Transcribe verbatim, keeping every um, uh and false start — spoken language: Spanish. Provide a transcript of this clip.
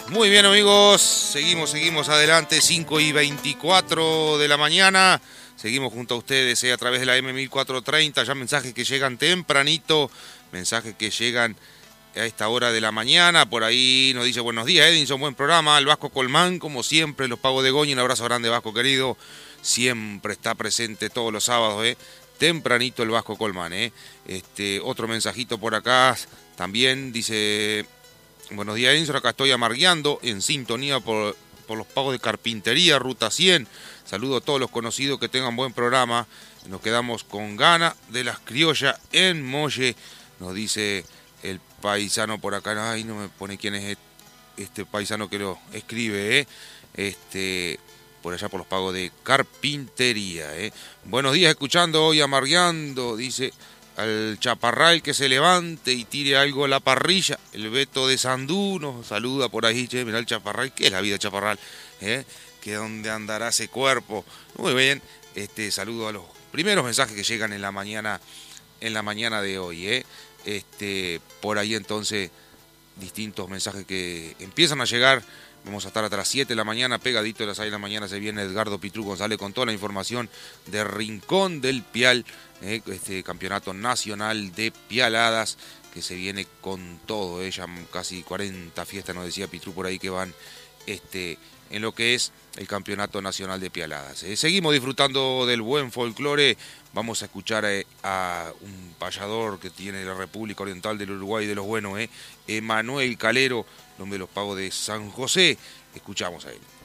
Muy bien, amigos, seguimos, seguimos adelante, cinco y veinticuatro de la mañana, seguimos junto a ustedes eh, a través de la M mil cuatrocientos treinta, ya mensajes que llegan tempranito, mensajes que llegan a esta hora de la mañana. Por ahí nos dice: buenos días, Edinson, buen programa. El Vasco Colmán, como siempre, los Pagos de Goñi, un abrazo grande, Vasco querido, siempre está presente todos los sábados, eh. Tempranito el Vasco Colmán, eh. Este, otro mensajito por acá también dice: buenos días, Edinson, acá estoy amargueando en sintonía por, por los pagos de carpintería, Ruta cien. Saludo a todos los conocidos, que tengan buen programa. Nos quedamos con gana de las criollas en Molle, nos dice el paisano por acá. Ay, no me pone quién es este paisano que lo escribe, ¿eh? Este, por allá por los pagos de carpintería, ¿eh? Buenos días, escuchando hoy amargueando, dice al Chaparral que se levante y tire algo a la parrilla. El Beto de Sandú nos saluda por ahí. Che, mirá el Chaparral, ¿qué es la vida de Chaparral? ¿Eh? ¿Que dónde andará ese cuerpo? Muy bien, este, saludo a los primeros mensajes que llegan en la mañana, en la mañana de hoy, ¿eh? Este, por ahí entonces, distintos mensajes que empiezan a llegar. Vamos a estar hasta las siete de la mañana, pegadito de las seis de la mañana se viene Edgardo Pitrú González con toda la información de Rincón del Pial, eh, este campeonato nacional de pialadas que se viene con todo, eh, ya casi cuarenta fiestas, nos decía Pitrú por ahí, que van este, en lo que es el campeonato nacional de pialadas. Eh, seguimos disfrutando del buen folclore. Vamos a escuchar eh, a un payador que tiene la República Oriental del Uruguay de los buenos, eh, Emanuel Calero, nombre de los pagos de San José. Escuchamos a él.